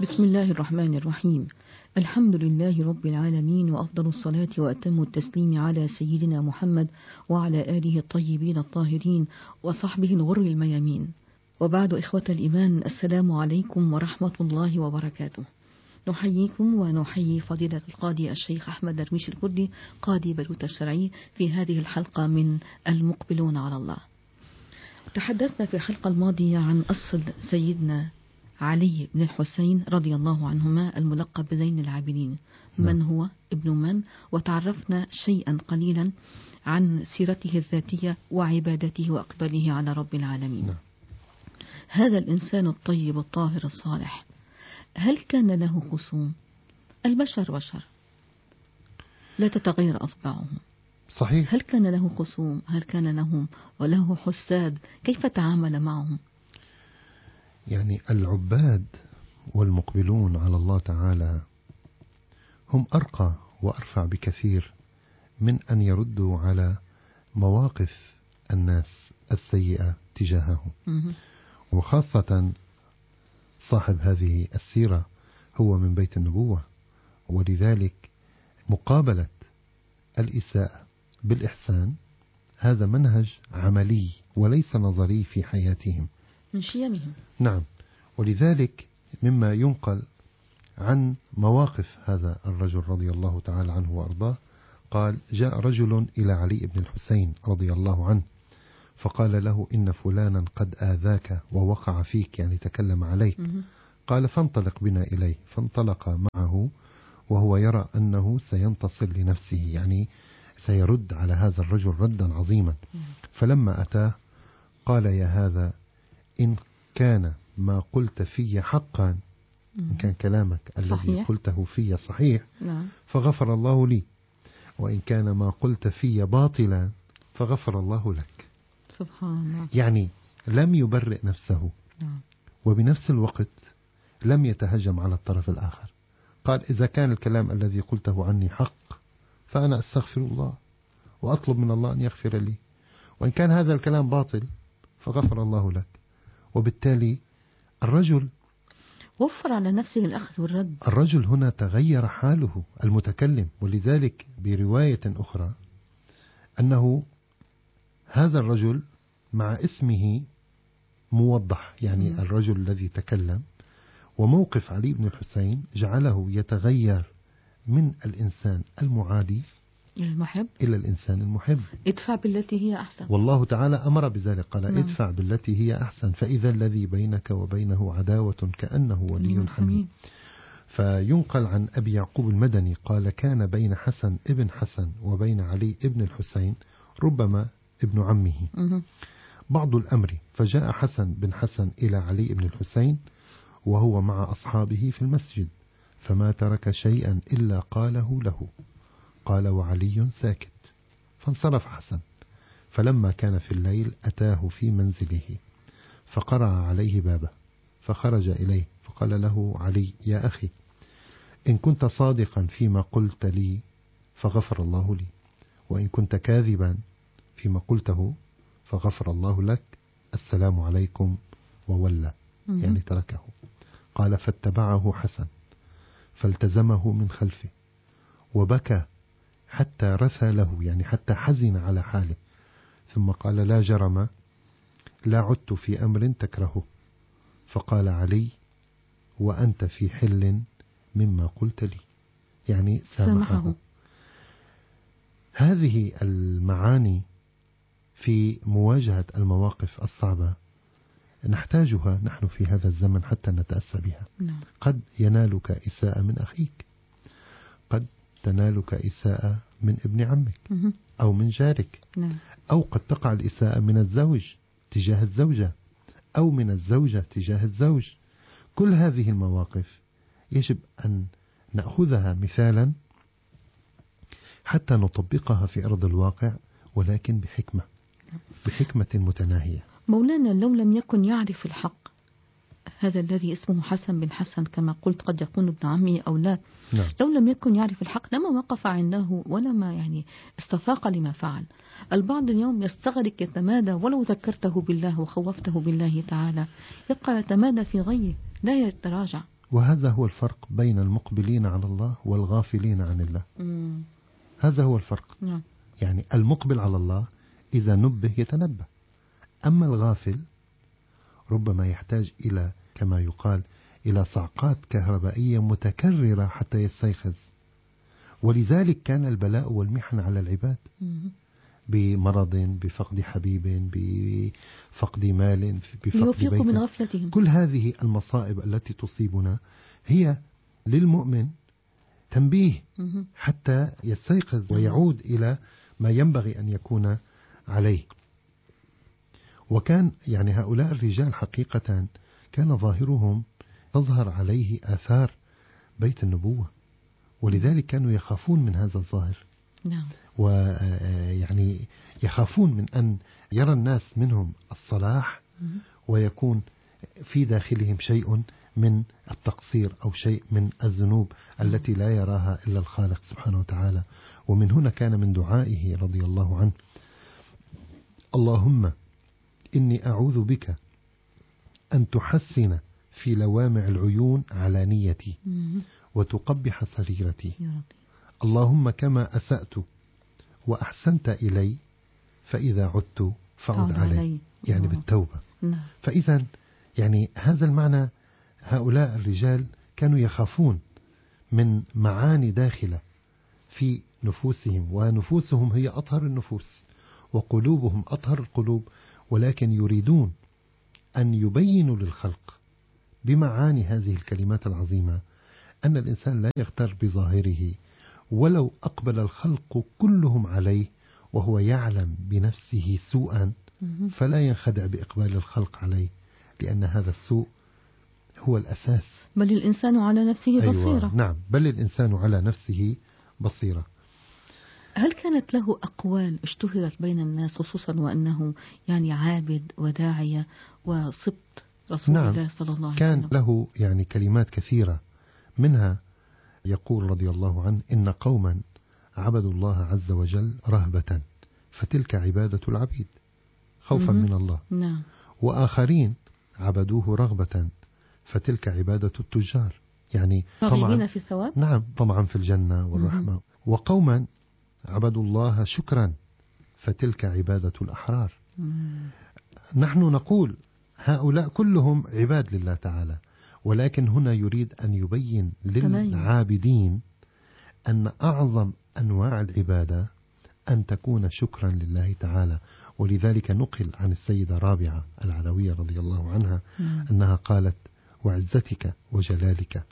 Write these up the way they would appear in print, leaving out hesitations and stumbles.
بسم الله الرحمن الرحيم. الحمد لله رب العالمين، وأفضل الصلاة وأتم التسليم على سيدنا محمد وعلى آله الطيبين الطاهرين وصحبه الغر الميامين. وبعد، إخوة الإيمان، السلام عليكم ورحمة الله وبركاته. نحييكم ونحيي فضيلة القاضي الشيخ أحمد درويش الكردي قاضي بلوت الشرعي في هذه الحلقة من المقبلون على الله. تحدثنا في الحلقة الماضية عن أصل سيدنا علي بن الحسين رضي الله عنهما الملقب بزين العابدين، من هو، ابن من، وتعرفنا شيئا قليلا عن سيرته الذاتية وعبادته وأقباله على رب العالمين. هذا الإنسان الطيب الطاهر الصالح، هل كان له خصوم؟ البشر بشر لا تتغير أطباعهم، صحيح. هل كان له خصوم؟ هل كان لهم وله حساد؟ كيف تعامل معهم؟ يعني العباد والمقبلون على الله تعالى هم أرقى وأرفع بكثير من أن يردوا على مواقف الناس السيئة تجاههم. وخاصة صاحب هذه السيرة هو من بيت النبوة، ولذلك مقابلة الإساءة بالإحسان هذا منهج عملي وليس نظري في حياتهم من شيمهم. نعم. ولذلك مما ينقل عن مواقف هذا الرجل رضي الله تعالى عنه وأرضاه، قال: جاء رجل إلى علي بن الحسين رضي الله عنه فقال له: إن فلانا قد آذاك ووقع فيك، يعني تكلم عليك. قال: فانطلق بنا إليه. فانطلق معه وهو يرى أنه سينتصر لنفسه، يعني سيرد على هذا الرجل ردا عظيما. فلما أتاه قال: يا هذا، إن كان ما قلت في حقا، إن كان كلامك الذي قلته في صحيح فغفر الله لي، وإن كان ما قلت في باطلا فغفر الله لك. سبحان الله. يعني لم يبرئ نفسه، وبنفس الوقت لم يتهجم على الطرف الآخر. قال: إذا كان الكلام الذي قلته عني حق فأنا أستغفر الله وأطلب من الله أن يغفر لي، وإن كان هذا الكلام باطل فغفر الله لك. وبالتالي الرجل وفر على نفسه الأخذ والرد. الرجل هنا تغير حاله المتكلم. ولذلك برواية أخرى أنه هذا الرجل مع اسمه موضح، يعني الرجل الذي تكلم، وموقف علي بن الحسين جعله يتغير من الإنسان المعادي المحب إلى الإنسان المحب. ادفع بالتي هي أحسن. والله تعالى أمر بذلك، قال: ادفع بالتي هي أحسن فإذا الذي بينك وبينه عداوة كأنه ولي حميم. فينقل عن أبي يعقوب المدني قال: كان بين حسن ابن حسن وبين علي ابن الحسين ربما ابن عمه بعض الأمر، فجاء حسن بن حسن إلى علي بن الحسين وهو مع أصحابه في المسجد، فما ترك شيئا إلا قاله له. قال: وعلي ساكت. فانصرف حسن، فلما كان في الليل أتاه في منزله فقرع عليه بابه، فخرج إليه فقال له علي: يا أخي، إن كنت صادقا فيما قلت لي فغفر الله لي، وإن كنت كاذبا فيما قلته فغفر الله لك. السلام عليكم. وولى، يعني تركه. قال: فاتبعه حسن فالتزمه من خلفه وبكى حتى رثى له، يعني حتى حزن على حاله، ثم قال: لا جرم، لا عدت في أمر تكرهه. فقال علي: وأنت في حل مما قلت لي، يعني سامحه. هذه المعاني في مواجهة المواقف الصعبة نحتاجها نحن في هذا الزمن حتى نتأسى بها. قد ينالك إساءة من أخيك، قد تنالك إساءة من ابن عمك أو من جارك، أو قد تقع الإساءة من الزوج تجاه الزوجة أو من الزوجة تجاه الزوج. كل هذه المواقف يجب أن نأخذها مثالا حتى نطبقها في أرض الواقع، ولكن بحكمة متناهية. مولانا، لو لم يكن يعرف الحق، هذا الذي اسمه حسن بن حسن كما قلت قد يكون ابن عمه أو لا، لو لم يكن يعرف الحق لما وقف عنده ولما يعني استفاق لما فعل. البعض اليوم يستغرق يتمادى، ولو ذكرته بالله وخوفته بالله تعالى يبقى يتمادى في غيه لا يتراجع. وهذا هو الفرق بين المقبلين على الله والغافلين عن الله. هذا هو الفرق. يعني المقبل على الله إذا نبه يتنبه، أما الغافل ربما يحتاج إلى كما يقال إلى صعقات كهربائية متكررة حتى يستيقظ. ولذلك كان البلاء والمحن على العباد بمرض، بفقد حبيب، بفقد مال، بفقد بيت، من غفلتهم. كل هذه المصائب التي تصيبنا هي للمؤمن تنبيه حتى يستيقظ ويعود إلى ما ينبغي أن يكون عليه. وكان يعني هؤلاء الرجال حقيقة كان ظاهرهم تظهر عليه آثار بيت النبوة، ولذلك كانوا يخافون من هذا الظاهر. نعم. ويعني يخافون من أن يرى الناس منهم الصلاح ويكون في داخلهم شيء من التقصير أو شيء من الذنوب التي لا يراها إلا الخالق سبحانه وتعالى. ومن هنا كان من دعائه رضي الله عنه: اللهم إني أعوذ بك أن تحسن في لوامع العيون علانيتي وتقبح سريرتي. اللهم كما أسأت وأحسنت إلي فإذا عدت فعد علي، يعني بالتوبة. فإذا يعني هذا المعنى، هؤلاء الرجال كانوا يخافون من معاني داخلة في نفوسهم، ونفوسهم هي أطهر النفوس وقلوبهم أطهر القلوب، ولكن يريدون أن يبينوا للخلق بمعاني هذه الكلمات العظيمة أن الإنسان لا يغتر بظاهره، ولو أقبل الخلق كلهم عليه وهو يعلم بنفسه سوءا فلا ينخدع بإقبال الخلق عليه، لأن هذا السوء هو الأساس. بل الإنسان على نفسه بصيرة. نعم، بل الإنسان على نفسه بصيرة. هل كانت له أقوال اشتهرت بين الناس، خصوصا وأنه يعني عابد وداعية وصبت رسول الله صلى الله عليه وسلم؟ كان له يعني كلمات كثيرة، منها يقول رضي الله عنه: إن قوما عبدوا الله عز وجل رهبة فتلك عبادة العبيد خوفا من الله. نعم. وآخرين عبدوه رغبة فتلك عبادة التجار، يعني طمعا في الثواب. نعم، طمعا في الجنة والرحمة. وقوما عبدوا الله شكرا فتلك عبادة الأحرار. نحن نقول هؤلاء كلهم عباد لله تعالى، ولكن هنا يريد أن يبين للعابدين أن أعظم أنواع العبادة أن تكون شكرا لله تعالى. ولذلك نقل عن السيدة رابعة العدوية رضي الله عنها أنها قالت: وعزتك وجلالك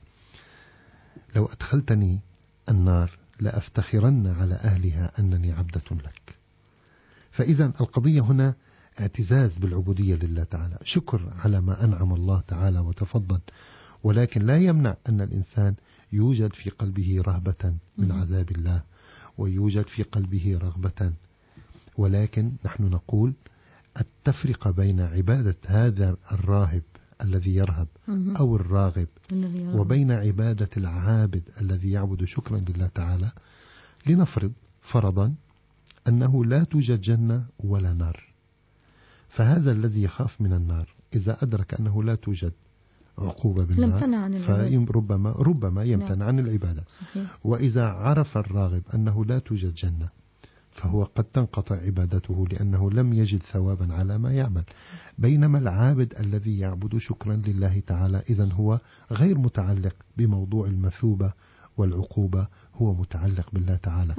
لو أدخلتني النار لأفتخرن على أهلها أنني عبدة لك. فإذا القضية هنا اعتزاز بالعبودية لله تعالى، شكر على ما أنعم الله تعالى وتفضل، ولكن لا يمنع أن الإنسان يوجد في قلبه رهبة من عذاب الله، ويوجد في قلبه رغبة. ولكن نحن نقول التفرقة بين عبادة هذا الراهب الذي يرهب أو الراغب وبين عبادة العابد الذي يعبد شكرا لله تعالى. لنفرض فرضا أنه لا توجد جنة ولا نار، فهذا الذي يخاف من النار إذا أدرك أنه لا توجد عقوبة بالنار فربما يمتنع عن العبادة. وإذا عرف الراغب أنه لا توجد جنة فهو قد تنقطع عبادته لأنه لم يجد ثوابا على ما يعمل. بينما العابد الذي يعبد شكرا لله تعالى إذن هو غير متعلق بموضوع المثوبة والعقوبة، هو متعلق بالله تعالى.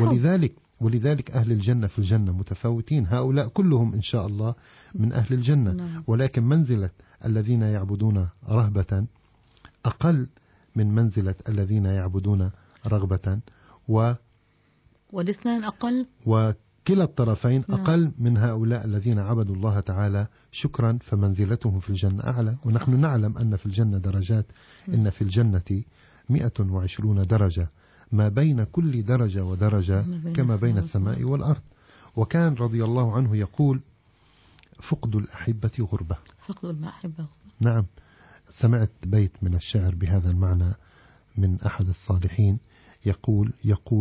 ولذلك أهل الجنة في الجنة متفاوتين، هؤلاء كلهم إن شاء الله من أهل الجنة، ولكن منزلة الذين يعبدون رهبة أقل من منزلة الذين يعبدون رغبة، والاثنان أقل، وكلا الطرفين أقل من هؤلاء الذين عبدوا الله تعالى شكرا، فمنزلتهم في الجنة أعلى. ونحن نعلم أن في الجنة درجات، إن في الجنة 120 درجة، ما بين كل درجة ودرجة كما بين السماء والأرض. وكان رضي الله عنه يقول: فقد الأحبة غربة. فقد الأحبة. نعم، سمعت بيت من الشعر بهذا المعنى من أحد الصالحين يقول: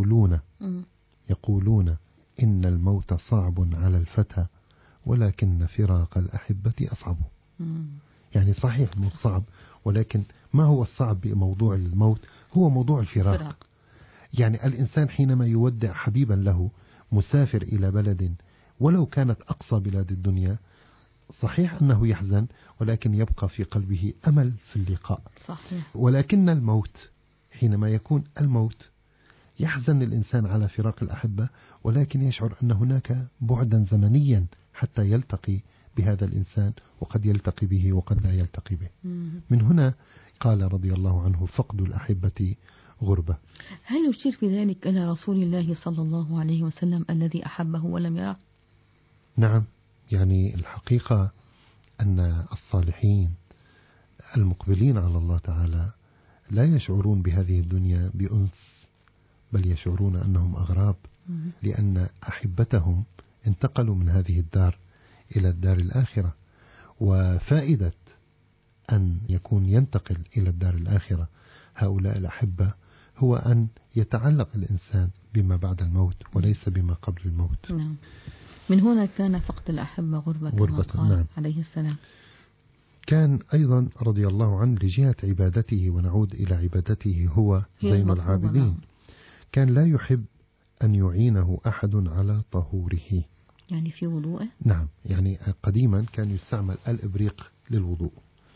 يقولون إن الموت صعب على الفتى ولكن فراق الأحبة أصعب. يعني صحيح الموت صعب، ولكن ما هو الصعب بموضوع الموت هو موضوع الفراق. يعني الإنسان حينما يودع حبيبا له مسافر إلى بلد ولو كانت أقصى بلاد الدنيا، صحيح أنه يحزن، ولكن يبقى في قلبه أمل في اللقاء. صحيح. ولكن الموت حينما يكون الموت يحزن الإنسان على فراق الأحبة، ولكن يشعر أن هناك بعدا زمنيا حتى يلتقي بهذا الإنسان، وقد يلتقي به وقد لا يلتقي به. من هنا قال رضي الله عنه: فقد الأحبة غربة. هل يشير في ذلك إلى رسول الله صلى الله عليه وسلم الذي أحبه ولم يره؟ نعم، يعني الحقيقة أن الصالحين المقبلين على الله تعالى لا يشعرون بهذه الدنيا بأنس، بل يشعرون أنهم أغراب، لأن أحبتهم انتقلوا من هذه الدار إلى الدار الآخرة. وفائدة أن يكون ينتقل إلى الدار الآخرة هؤلاء الأحبة هو أن يتعلق الإنسان بما بعد الموت وليس بما قبل الموت. نعم. من هنا كان فقد الأحبة غربة قال نعم. عليه السلام. كان أيضا رضي الله عنه لجهة عبادته، ونعود إلى عبادته، هو زين العابدين. نعم. كان لا يحب أن يعينه أحد على طهوره، يعني في وضوءه. نعم، يعني قديما كان يستعمل الإبريق للوضوء،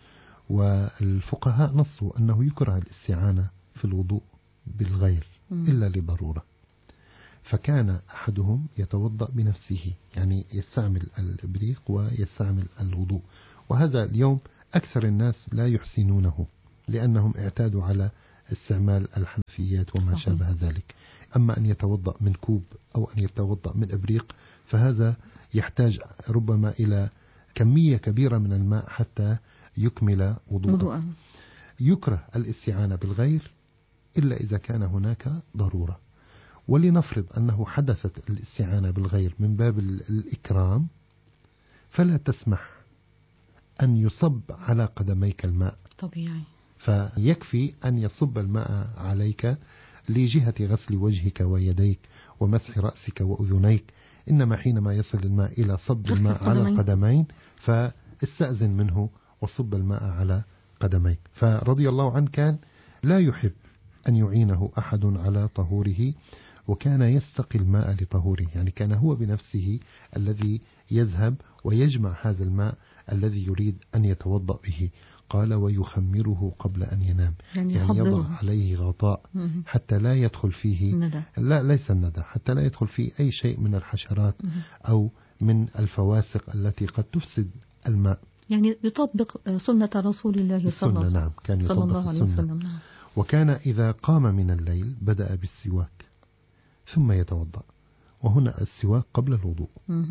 والفقهاء نصوا أنه يكره الاستعانة في الوضوء بالغير إلا لضرورة. فكان أحدهم يتوضأ بنفسه، يعني يستعمل الإبريق ويستعمل الوضوء. وهذا اليوم أكثر الناس لا يحسنونه، لأنهم اعتادوا على استعمال الحنفيات وما شابه ذلك. أما أن يتوضأ من كوب أو أن يتوضأ من إبريق فهذا يحتاج ربما إلى كمية كبيرة من الماء حتى يكمل وضوءه. يكره الاستعانة بالغير إلا إذا كان هناك ضرورة. ولنفرض أنه حدثت الاستعانة بالغير من باب الإكرام، فلا تسمح أن يصب على قدميك الماء طبيعي، فيكفي أن يصب الماء عليك لجهة غسل وجهك ويديك ومسح رأسك وأذنيك. إنما حينما يصل الماء إلى صب الماء على القدمين فاستأذن منه وصب الماء على قدميك. فرضي الله عنه كان لا يحب أن يعينه أحد على طهوره، وكان يستقي الماء لطهوره، يعني كان هو بنفسه الذي يذهب ويجمع هذا الماء الذي يريد أن يتوضأ به. قال: ويخمره قبل أن ينام، يعني يضع عليه غطاء حتى لا يدخل فيه لا ليس الندى، حتى لا يدخل فيه أي شيء من الحشرات أو من الفواسق التي قد تفسد الماء. يعني يطبق سنة رسول الله صلى نعم، كان يطبق السنة. وكان إذا قام من الليل بدأ بالسواك ثم يتوضأ، وهنا السواك قبل الوضوء،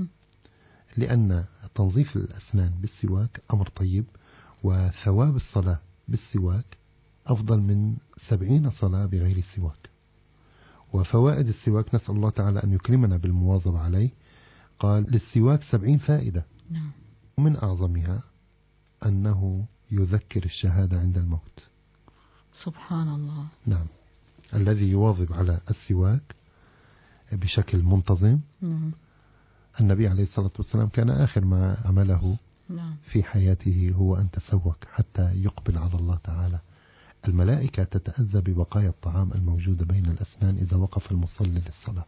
لأن تنظيف الأسنان بالسواك أمر طيب، وثواب الصلاة بالسواك أفضل من 70 صلاة بغير السواك. وفوائد السواك نسأل الله تعالى أن يكرمنا بالمواظبة عليه. قال: للسواك 70 فائدة، ومن أعظمها أنه يذكر الشهادة عند الموت. سبحان الله. نعم، الذي يواظب على السواك بشكل منتظم. النبي عليه الصلاة والسلام كان آخر ما عمله في حياته هو أن تسوك حتى يقبل على الله تعالى. الملائكة تتأذى ببقايا الطعام الموجودة بين الأسنان إذا وقف المصلي للصلاة،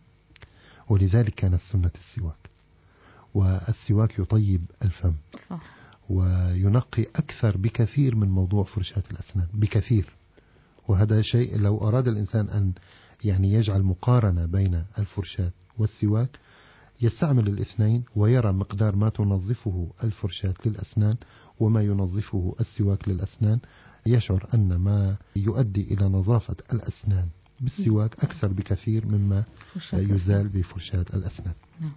ولذلك كانت سنة السواك. والسواك يطيب الفم وينقي أكثر بكثير من موضوع فرشاة الأسنان بكثير. وهذا شيء لو أراد الإنسان أن يعني يجعل مقارنة بين الفرشاة والسواك يستعمل الاثنين ويرى مقدار ما تنظفه الفرشاة للأسنان وما ينظفه السواك للأسنان، يشعر أن ما يؤدي إلى نظافة الأسنان بالسواك أكثر بكثير مما يزال بفرشاة الأسنان.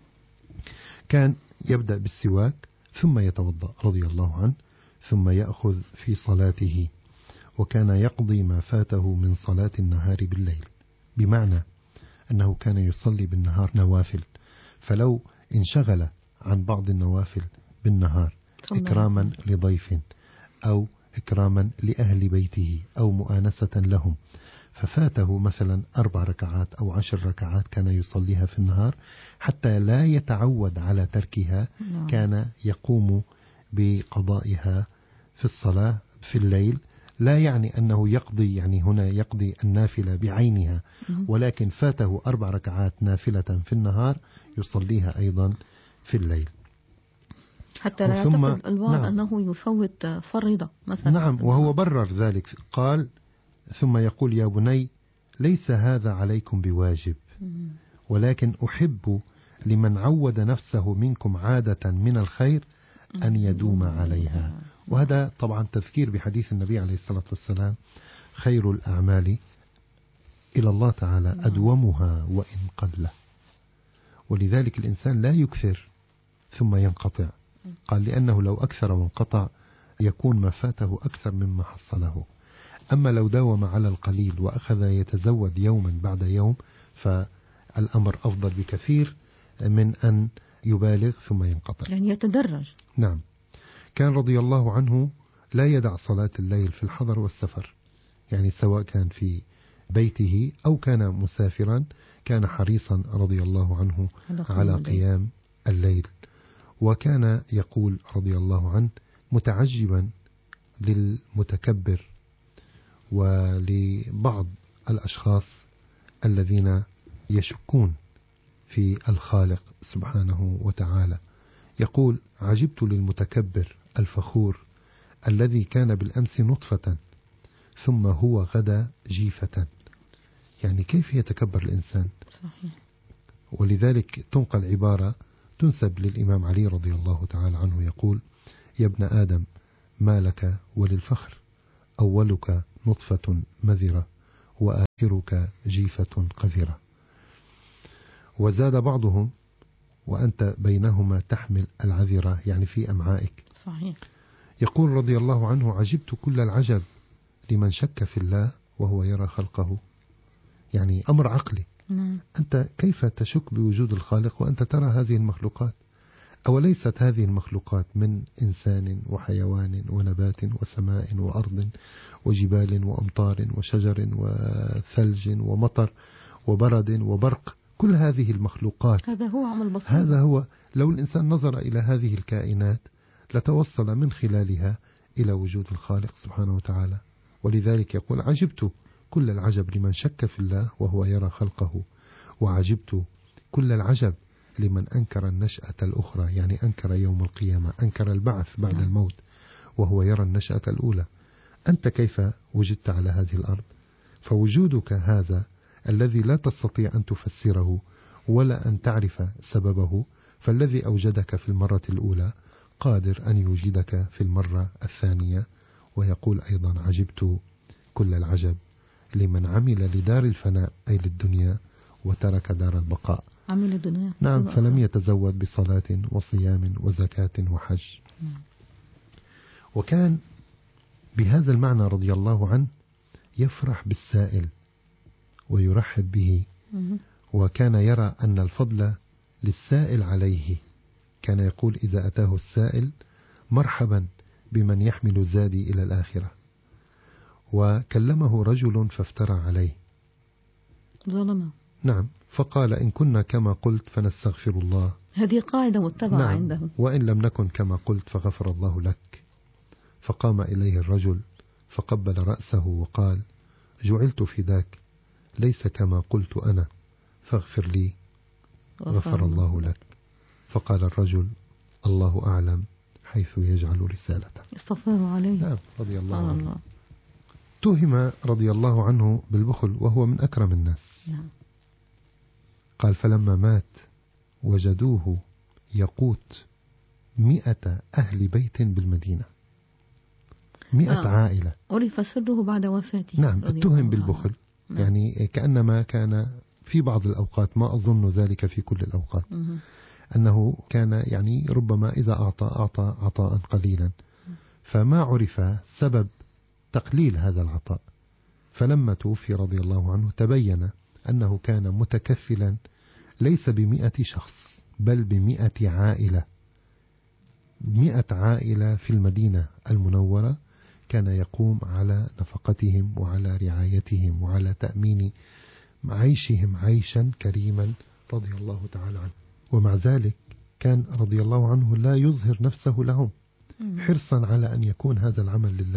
كان يبدأ بالسواك ثم يتوضأ رضي الله عنه، ثم يأخذ في صلاته، وكان يقضي ما فاته من صلاة النهار بالليل، بمعنى أنه كان يصلي بالنهار نوافل، فلو انشغل عن بعض النوافل بالنهار إكراما لضيف أو إكراما لأهل بيته أو مؤانسة لهم، ففاته مثلا 4 ركعات أو 10 ركعات كان يصليها في النهار، حتى لا يتعود على تركها كان يقوم بقضائها في الصلاة في الليل لا يعني أنه يقضي، يعني هنا يقضي النافلة بعينها، ولكن فاته 4 ركعات نافلة في النهار يصليها أيضا في الليل، حتى لا يعتقد البعض أنه يفوت فريضة مثلا. نعم، وهو برر ذلك، قال ثم يقول يا بني ليس هذا عليكم بواجب، ولكن أحب لمن عود نفسه منكم عادة من الخير أن يدوم عليها. وهذا طبعا تذكير بحديث النبي عليه الصلاة والسلام: خير الأعمال إلى الله تعالى أدومها وإن قل. ولذلك الإنسان لا يكثر ثم ينقطع، قال لأنه لو أكثر وانقطع يكون ما فاته أكثر مما حصله. أما لو داوم على القليل وأخذ يتزود يوما بعد يوم فالأمر أفضل بكثير من أن يبالغ ثم ينقطع، يعني يتدرج. نعم. كان رضي الله عنه لا يدع صلاة الليل في الحضر والسفر، يعني سواء كان في بيته أو كان مسافرا كان حريصا رضي الله عنه على قيام الليل. وكان يقول رضي الله عنه: متعجبا للمتكبر ولبعض الأشخاص الذين يشكون في الخالق سبحانه وتعالى، يقول: عجبت للمتكبر الفخور الذي كان بالأمس نطفة ثم هو غدا جيفة. يعني كيف يتكبر الإنسان؟ صحيح. ولذلك تنقل عبارة تنسب للإمام علي رضي الله تعالى عنه يقول: يا ابن آدم ما لك وللفخر، أولك نطفة مذرة وآخرك جيفة قذرة. وزاد بعضهم: وأنت بينهما تحمل العذرة، يعني في أمعائك. صحيح. يقول رضي الله عنه: عجبت كل العجب لمن شك في الله وهو يرى خلقه. يعني أمر عقلي، أنت كيف تشك بوجود الخالق وأنت ترى هذه المخلوقات؟ أوليست هذه المخلوقات من إنسان وحيوان ونبات وسماء وأرض وجبال وأمطار وشجر وثلج ومطر وبرد وبرق؟ كل هذه المخلوقات هذا هو عمل بسيط. هذا هو. لو الإنسان نظر إلى هذه الكائنات لتوصل من خلالها إلى وجود الخالق سبحانه وتعالى. ولذلك يقول: عجبت كل العجب لمن شك في الله وهو يرى خلقه، وعجبت كل العجب لمن أنكر النشأة الأخرى، يعني أنكر يوم القيامة، أنكر البعث بعد الموت وهو يرى النشأة الأولى. أنت كيف وجدت على هذه الأرض؟ فوجودك هذا الذي لا تستطيع أن تفسره ولا أن تعرف سببه، فالذي أوجدك في المرة الأولى قادر أن يوجدك في المرة الثانية. ويقول أيضا: عجبت كل العجب لمن عمل لدار الفناء أي للدنيا وترك دار البقاء. عمل الدنيا، نعم، فلم يتزود بصلاة وصيام وزكاة وحج. وكان بهذا المعنى رضي الله عنه يفرح بالسائل ويرحب به، وكان يرى أن الفضل للسائل عليه. كان يقول إذا أتاه السائل: مرحبا بمن يحمل زادي إلى الآخرة. وكلمه رجل فافترى عليه، ظلمه. نعم، فقال: إن كنا كما قلت فنستغفر الله. هذه قاعدة متبعة عنده. وإن لم نكن كما قلت فغفر الله لك. فقام إليه الرجل فقبل رأسه وقال: جعلت فداك، ليس كما قلت أنا، فاغفر لي غفر الله لك. فقال الرجل: الله أعلم حيث يجعل رسالته. استغفر عليه. نعم، رضي الله عنه. تهم رضي الله عنه بالبخل وهو من أكرم الناس. نعم. قال: فلما مات وجدوه يقوت 100 أهل بيت بالمدينة، 100 عائلة. عرف سره بعد وفاته. نعم، اتهم بالبخل. يعني كأنما كان في بعض الأوقات، ما أظن ذلك في كل الأوقات، أنه كان يعني ربما إذا أعطى عطاء قليلا، فما عرف سبب تقليل هذا العطاء. فلما توفي رضي الله عنه تبين أنه كان متكفلا ليس ب100 شخص بل ب100 عائلة، 100 عائلة في المدينة المنورة، كان يقوم على نفقتهم وعلى رعايتهم وعلى تأمين عيشهم عيشا كريما رضي الله تعالى عنه. ومع ذلك كان رضي الله عنه لا يظهر نفسه لهم، حرصا على أن يكون هذا العمل لله.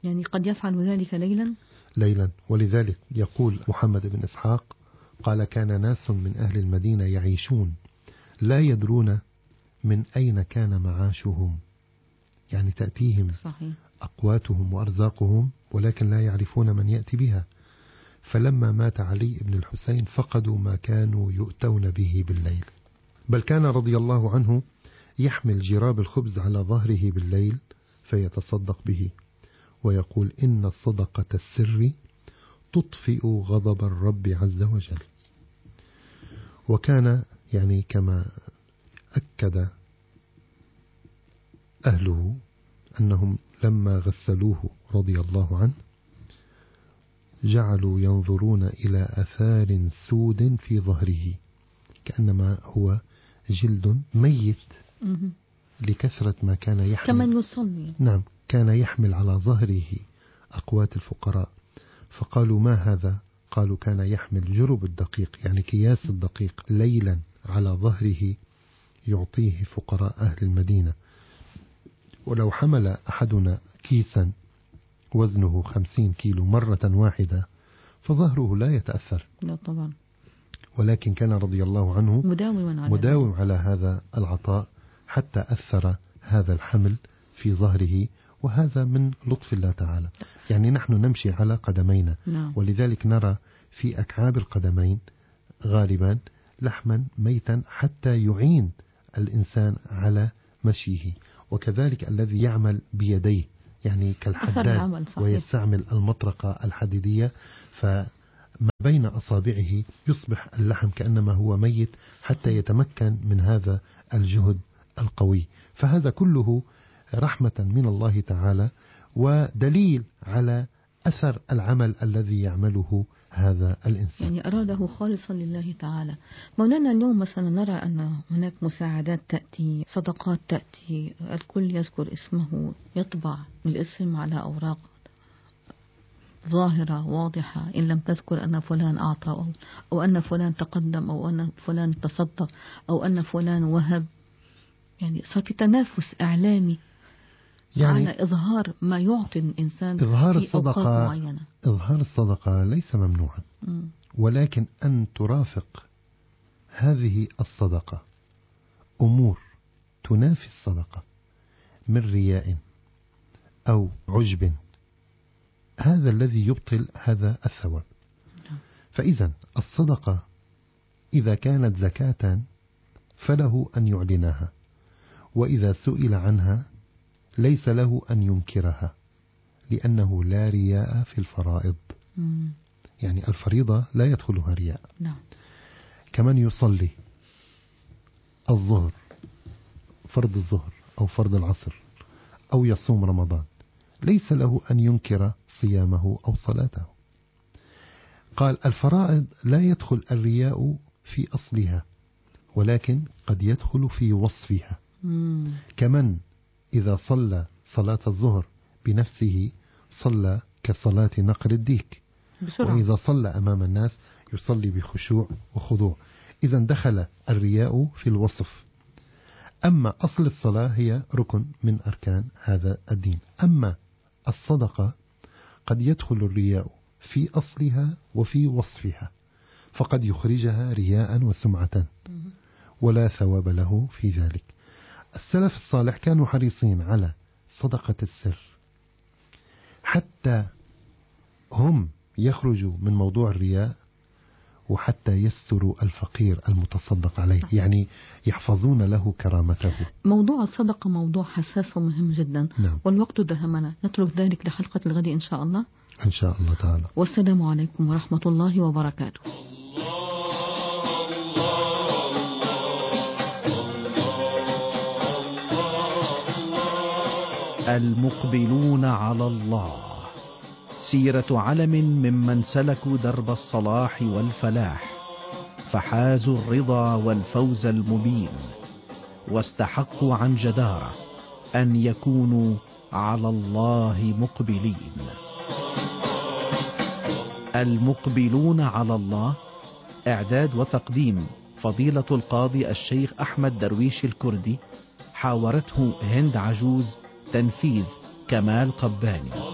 يعني قد يفعل ذلك ليلا. ولذلك يقول محمد بن إسحاق قال كان ناس من أهل المدينة يعيشون لا يدرون من أين كان معاشهم، يعني تأتيهم صحيح. أقواتهم وأرزاقهم ولكن لا يعرفون من يأتي بها. فلما مات علي بن الحسين فقدوا ما كانوا يؤتون به بالليل، بل كان رضي الله عنه يحمل جراب الخبز على ظهره بالليل فيتصدق به، ويقول إن الصدقة السر تطفئ غضب الرب عز وجل. وكان يعني كما أكد أهله أنهم لما غسلوه رضي الله عنه جعلوا ينظرون إلى أثار سود في ظهره كأنما هو جلد ميت لكثرة ما كان يحمل. كمن يصلي. نعم، كان يحمل على ظهره أقوات الفقراء. فقالوا ما هذا؟ قالوا كان يحمل جرب الدقيق، يعني أكياس الدقيق ليلا على ظهره يعطيه فقراء أهل المدينة. ولو حمل أحدنا كيسا وزنه 50 كيلو مرة واحدة فظهره لا يتأثر. لا طبعا. ولكن كان رضي الله عنه مداوم على هذا العطاء حتى أثر هذا الحمل في ظهره، وهذا من لطف الله تعالى. يعني نحن نمشي على قدمينا، ولذلك نرى في أكعاب القدمين غالبا لحما ميتا حتى يعين الإنسان على مشيه. وكذلك الذي يعمل بيديه يعني كالحداد ويستعمل المطرقة الحديدية، فما بين أصابعه يصبح اللحم كأنما هو ميت حتى يتمكن من هذا الجهد القوي. فهذا كله رحمة من الله تعالى ودليل على أثر العمل الذي يعمله هذا الإنسان، يعني أراده خالصا لله تعالى. مولانا اليوم مثلا نرى أن هناك مساعدات تأتي، صدقات تأتي، الكل يذكر اسمه، يطبع الاسم على أوراق ظاهرة واضحة، إن لم تذكر أن فلان أعطى أو أن فلان تقدم أو أن فلان تصدق أو أن فلان وهب. يعني صار في تنافس إعلامي يعني على إظهار ما يعطي الإنسان في أوقات معينة. إظهار الصدقة ليس ممنوعا، ولكن أن ترافق هذه الصدقة أمور تنافي الصدقة من رياء أو عجب، هذا الذي يبطل هذا الثواب. فإذا الصدقة إذا كانت زكاة فله أن يعلنها، وإذا سئل عنها ليس له أن ينكرها، لأنه لا رياء في الفرائض. يعني الفريضة لا يدخلها رياء. كمن يصلي الظهر، فرض الظهر أو فرض العصر، أو يصوم رمضان، ليس له أن ينكر صيامه أو صلاته. قال الفرائض لا يدخل الرياء في أصلها، ولكن قد يدخل في وصفها. كمن إذا صلى صلاة الظهر بنفسه صلى كصلاة نقر الديك بسرعة. وإذا صلى أمام الناس يصلي بخشوع وخضوع. إذا دخل الرياء في الوصف. أما أصل الصلاة هي ركن من أركان هذا الدين. أما الصدقة قد يدخل الرياء في أصلها وفي وصفها، فقد يخرجها رياء وسمعة ولا ثواب له في ذلك. السلف الصالح كانوا حريصين على صدقة السر حتى هم يخرجوا من موضوع الرياء، وحتى يستروا الفقير المتصدق عليه، يعني يحفظون له كرامته. موضوع الصدقة موضوع حساس ومهم جدا. والوقت دهمنا، نترك ذلك لحلقة الغد إن شاء الله. إن شاء الله تعالى. والسلام عليكم ورحمة الله وبركاته. المقبلون على الله، سيرة علم ممن سلكوا درب الصلاح والفلاح، فحازوا الرضا والفوز المبين، واستحقوا عن جدارة أن يكونوا على الله مقبلين. المقبلون على الله، إعداد وتقديم فضيلة القاضي الشيخ أحمد درويش الكردي، حاورته هند عجوز، تنفيذ كمال قباني.